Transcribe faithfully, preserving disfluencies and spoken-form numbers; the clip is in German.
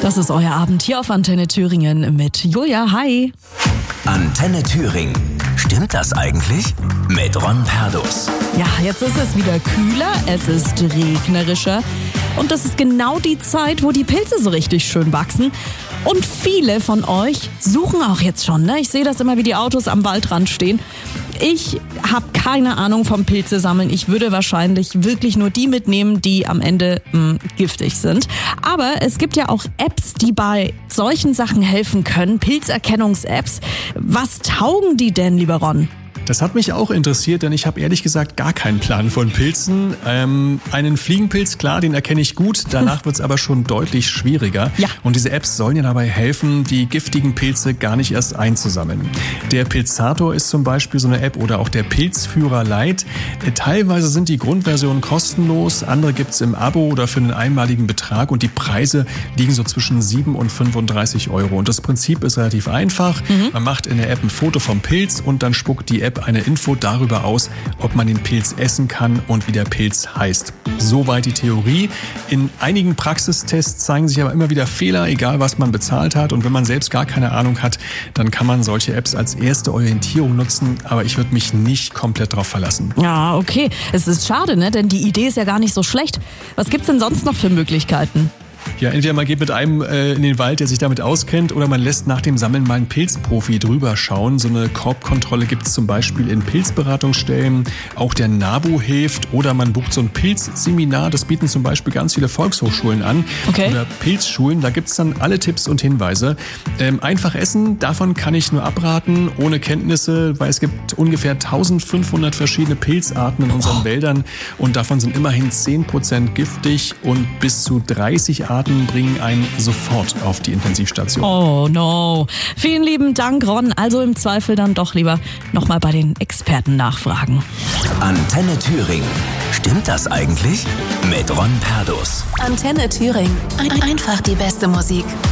Das ist euer Abend hier auf Antenne Thüringen mit Julia. Hi. Antenne Thüringen. Stimmt das eigentlich? Mit Ron Perdus. Ja, jetzt ist es wieder kühler, es ist regnerischer und das ist genau die Zeit, wo die Pilze so richtig schön wachsen. Und viele von euch suchen auch jetzt schon, ne? Ich sehe das immer, wie die Autos am Waldrand stehen. Ich habe keine Ahnung vom Pilze sammeln. Ich würde wahrscheinlich wirklich nur die mitnehmen, die am Ende mh, giftig sind. Aber es gibt ja auch Apps, die bei solchen Sachen helfen können. Pilzerkennungs-Apps. Was taugen die denn, lieber Ron? Das hat mich auch interessiert, denn ich habe ehrlich gesagt gar keinen Plan von Pilzen. Ähm, einen Fliegenpilz, klar, den erkenne ich gut. Danach wird es aber schon deutlich schwieriger. Ja. Und diese Apps sollen ja dabei helfen, die giftigen Pilze gar nicht erst einzusammeln. Der Pilzator ist zum Beispiel so eine App oder auch der Pilzführer Lite. Äh, teilweise sind die Grundversionen kostenlos, andere gibt's im Abo oder für einen einmaligen Betrag. Und die Preise liegen so zwischen sieben und fünfunddreißig Euro. Und das Prinzip ist relativ einfach. Mhm. Man macht in der App ein Foto vom Pilz und dann spuckt die App eine Info darüber aus, ob man den Pilz essen kann und wie der Pilz heißt. Soweit die Theorie. In einigen Praxistests zeigen sich aber immer wieder Fehler, egal was man bezahlt hat. Und wenn man selbst gar keine Ahnung hat, dann kann man solche Apps als erste Orientierung nutzen. Aber ich würde mich nicht komplett drauf verlassen. Ja, okay. Es ist schade, ne? Denn die Idee ist ja gar nicht so schlecht. Was gibt's denn sonst noch für Möglichkeiten? Ja, entweder man geht mit einem äh, in den Wald, der sich damit auskennt, oder man lässt nach dem Sammeln mal einen Pilzprofi drüber schauen. So eine Korbkontrolle gibt es zum Beispiel in Pilzberatungsstellen. Auch der NABU hilft. Oder man bucht so ein Pilzseminar. Das bieten zum Beispiel ganz viele Volkshochschulen an. Okay. Oder Pilzschulen. Da gibt es dann alle Tipps und Hinweise. Ähm, einfach essen, davon kann ich nur abraten, ohne Kenntnisse, weil es gibt ungefähr eintausendfünfhundert verschiedene Pilzarten in unseren oh. Wäldern. Und davon sind immerhin zehn Prozent giftig und bis zu dreißig Arten bringen einen sofort auf die Intensivstation. Oh no. Vielen lieben Dank, Ron. Also im Zweifel dann doch lieber nochmal bei den Experten nachfragen. Antenne Thüringen. Stimmt das eigentlich? Mit Ron Perdus. Antenne Thüringen. Ein- einfach die beste Musik.